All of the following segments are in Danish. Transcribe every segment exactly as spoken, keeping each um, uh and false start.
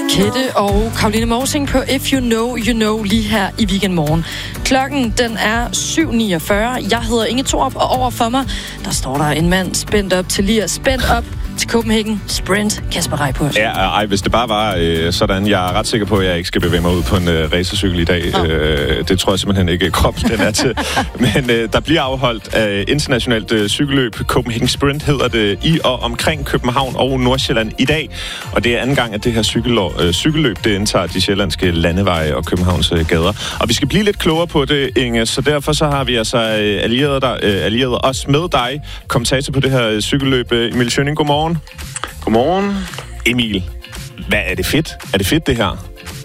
Kette og Karoline Mosing på If You Know, You Know lige her i Weekendmorgen. Klokken den er syv niogfyrre. Jeg hedder Inge Thorup, og over for mig, der står der en mand spændt op til lige at spændt op til Copenhagen Sprint, Kasper Reippurt. Ja, ej, hvis det bare var øh, sådan, jeg er ret sikker på, at jeg ikke skal bevæge mig ud på en øh, racercykel i dag. Oh. Øh, det tror jeg simpelthen ikke, kroppen den er til. Men øh, der bliver afholdt øh, internationalt øh, cykelløb. Copenhagen Sprint hedder det i og omkring København og Nordsjælland i dag. Og det er anden gang, at det her cykelløb, øh, cykelløb det indtager de sjællandske landeveje og Københavns øh, gader. Og vi skal blive lidt klogere på det, Inge, så derfor så har vi altså øh, allieret, der, øh, allieret os med dig, kommentator på det her øh, cykelløb. Øh, Emil Schønning, godmorgen. Godmorgen. Emil, hvad er det fedt? Er det fedt, det her?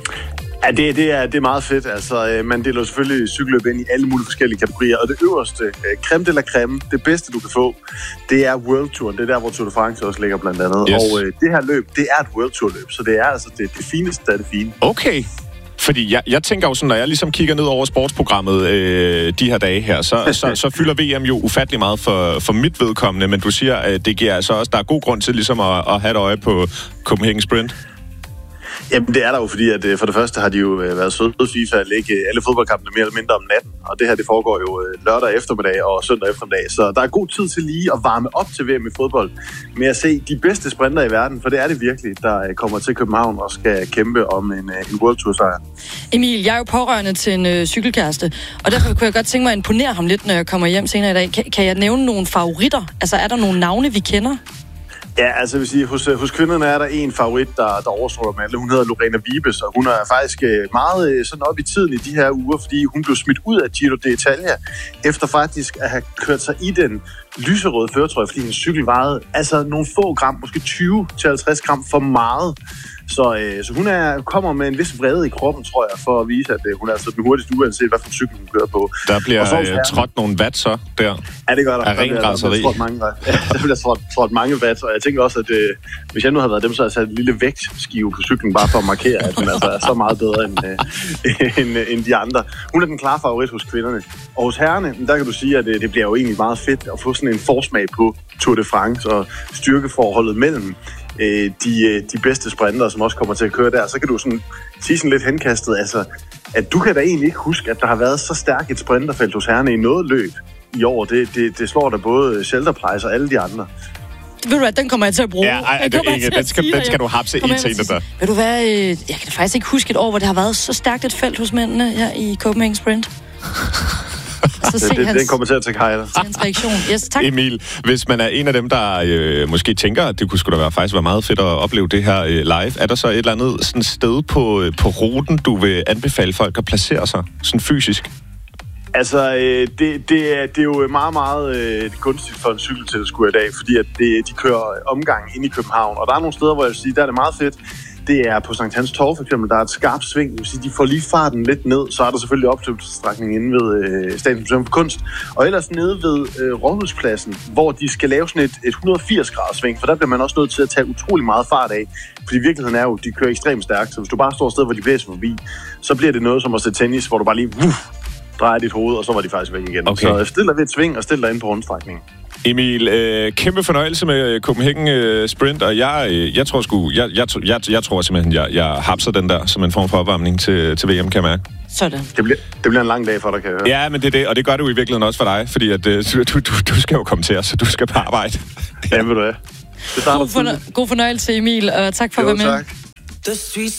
Ja, det, det, er, det er meget fedt. Altså, øh, man deler selvfølgelig cykelløb ind i alle mulige forskellige kategorier, og det øverste, øh, creme de la creme, det bedste, du kan få, det er World Touren. Det er der, hvor Tour de France også ligger blandt andet. Yes. Og øh, det her løb, det er et World Tour-løb, så det er altså det, det fineste af det fine. Okay. Fordi jeg, jeg tænker jo sådan, når jeg ligesom kigger ned over sportsprogrammet øh, de her dage her, så, så, så fylder V M jo ufattelig meget for, for mit vedkommende, men du siger, at det giver altså også, der er god grund til ligesom at, at have et øje på Copenhagen Sprint. Jamen, det er der jo, fordi at for det første har de jo været søde hos FIFA at lægge alle fodboldkampene mere eller mindre om natten, og det her, det foregår jo lørdag eftermiddag og søndag eftermiddag, så der er god tid til lige at varme op til V M i fodbold med at se de bedste sprinter i verden, for det er det virkelig, der kommer til København og skal kæmpe om en, en World Tour sejr. Emil, jeg er jo pårørende til en øh, cykelkæreste, og derfor kunne jeg godt tænke mig at imponere ham lidt, når jeg kommer hjem senere i dag. Kan, kan jeg nævne nogle favoritter? Altså, er der nogle navne, vi kender? Ja, altså jeg vil sige, hos, hos kvinderne er der en favorit, der, der overstråler dem alle. Hun hedder Lorena Wiebes, og hun er faktisk meget sådan op i tiden i de her uger, fordi hun blev smidt ud af Giro d'Italia, efter faktisk at have kørt sig i den lyserøde førertrøje, fordi hendes cykel vejede altså nogle få gram, måske tyve til halvtreds gram for meget. Så, øh, så hun er, kommer med en vis vrede i kroppen, tror jeg, for at vise, at øh, hun er altså den hurtigste, uanset hvad for en cykel hun kører på. Der bliver så, øh, trådt nogle watt så, der. Ja, det gør der. Af ren græseri. Der, der, ja, der bliver trådt, trådt mange watt, og jeg tænker også, at øh, hvis jeg nu havde været dem, så havde jeg sat en lille vægtskive på cyklen, bare for at markere, at hun altså er så meget bedre end, øh, end, øh, end de andre. Hun er den klare favorit hos kvinderne. Og hos herrerne, der kan du sige, at det, det bliver jo egentlig meget fedt at få sådan en forsmag på Tour de France og styrkeforholdet mellem De, de bedste sprinter, som også kommer til at køre der, så kan du sådan sige sådan lidt henkastet, altså, at du kan da egentlig ikke huske, at der har været så stærkt et sprinterfelt hos herrerne i noget løb i år. Det, det, det slår da både Shelterprice og alle de andre. Ved du hvad, den kommer jeg til at bruge. Ja, ej, det, ikke, den, skal, den skal du hapse i til dig. Ved du hvad, jeg kan faktisk ikke huske et år, hvor det har været så stærkt et felt hos mændene her i Copenhagen Sprint. Så det, det, den kommer til at tage hejler. Yes, tak. Emil, hvis man er en af dem, der øh, måske tænker, at det kunne sgu da være, faktisk være meget fedt at opleve det her øh, live, er der så et eller andet sådan sted på, øh, på ruten, du vil anbefale folk at placere sig, sådan fysisk? Altså, øh, det, det, er, det er jo meget, meget øh, gunstigt for en cykeltilskuer i dag, fordi at det, de kører omgang ind i København, og der er nogle steder, hvor jeg vil sige, der er det meget fedt. Det er på Sankt Hans Torv for eksempel, der er et skarpt sving. Det vil sige, de får lige farten lidt ned, så er der selvfølgelig opslutningsstrækning inde ved øh, Statens Museum for Kunst. Og ellers nede ved øh, Rådhuspladsen, hvor de skal lave sådan et, et et hundrede og firs graders sving, for der bliver man også nødt til at tage utrolig meget fart af. Fordi virkeligheden er jo, de kører ekstremt stærkt, så hvis du bare står et sted, hvor de blæser forbi, så bliver det noget som at se tennis, hvor du bare lige uff, drejer dit hoved, og så var de faktisk væk igen. Okay. Så stil dig ved et sving, og stil dig ind på rundstrækningen. Emil, øh, kæmpe fornøjelse med Copenhagen øh, Sprint, og jeg, øh, jeg tror sgu, jeg, jeg, jeg, jeg tror simpelthen, jeg, jeg hapser den der som en form for opvarmning til, til V M, kan jeg mærke. Sådan. Det bliver, det bliver en lang dag for dig, kan jeg høre. Ja, men det er det, og det gør det jo i virkeligheden også for dig, fordi at, øh, du, du, du skal jo komme til os, så du skal på arbejde. Ja, ved du hvad. God, fornø- god fornøjelse, Emil, og tak for jo, at være med. Tak.